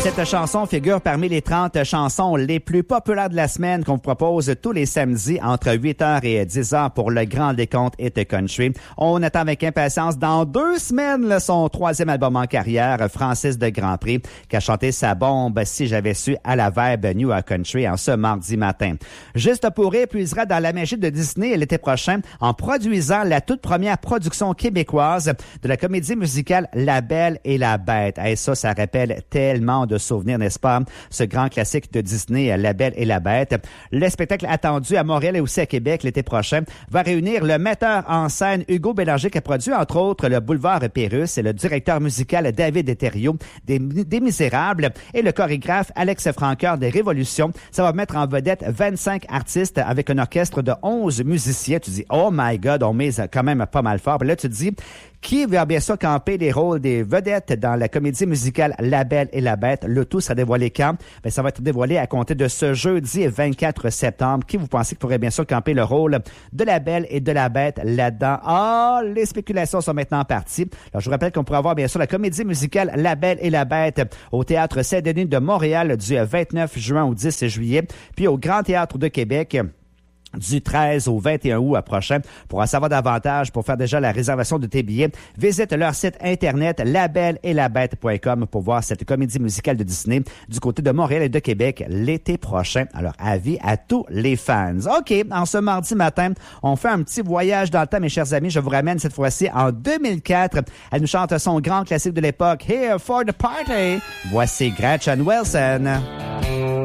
Cette chanson figure parmi les 30 chansons les plus populaires de la semaine qu'on vous propose tous les samedis entre 8h et 10h pour le grand décompte Hit Country. On attend avec impatience dans 2 semaines son 3e album en carrière, Francis de Grandpré, qui a chanté sa bombe Si j'avais su à la Vibe New Country en ce mardi matin. Juste pour rire puisera dans la magie de Disney l'été prochain en produisant la toute première production québécoise de la comédie musicale La Belle et la Bête. Et ça rappelle tellement de souvenirs, n'est-ce pas? Ce grand classique de Disney, La Belle et la Bête. Le spectacle attendu à Montréal et aussi à Québec l'été prochain va réunir le metteur en scène Hugo Bélanger qui a produit entre autres le Boulevard Pérusse et le directeur musical David Eterio des Misérables et le chorégraphe Alex Francoeur des Révolutions. Ça va mettre en vedette 25 artistes avec un orchestre de 11 musiciens. Tu dis, oh my God, on mise quand même pas mal fort. Puis là, tu te dis, qui va bien sûr camper les rôles des vedettes dans la comédie musicale La Belle et la Bête? Le tout sera dévoilé quand? Bien, ça va être dévoilé à compter de ce jeudi 24 septembre. Qui vous pensez qui pourrait bien sûr camper le rôle de La Belle et de la Bête là-dedans? Ah, les spéculations sont maintenant parties. Alors, je vous rappelle qu'on pourra avoir bien sûr la comédie musicale La Belle et la Bête au Théâtre Saint-Denis de Montréal du 29 juin au 10 juillet, puis au Grand Théâtre de Québec du 13 au 21 août prochain. Pour en savoir davantage, pour faire déjà la réservation de tes billets, visite leur site internet labelleetlabête.com pour voir cette comédie musicale de Disney du côté de Montréal et de Québec l'été prochain. Alors, avis à tous les fans. OK, en ce mardi matin, on fait un petit voyage dans le temps, mes chers amis. Je vous ramène cette fois-ci en 2004. Elle nous chante son grand classique de l'époque, Here for the Party. Voici Gretchen Wilson.